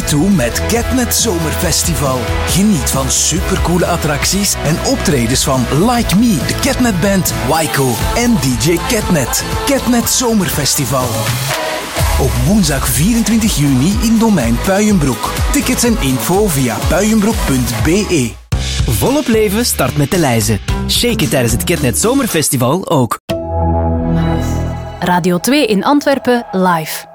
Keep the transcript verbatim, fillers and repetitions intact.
toe met Catnet Zomerfestival. Geniet van supercoole attracties en optredens van Like Me, de Catnet Band, Waiko en D J Catnet. Catnet Zomerfestival. Op woensdag vierentwintig juni in Domein Puijenbroek. Tickets en info via puijenbroek punt b e. Volop leven start met de lijzen. Shake it tijdens het Catnet Zomerfestival ook. Radio twee in Antwerpen live.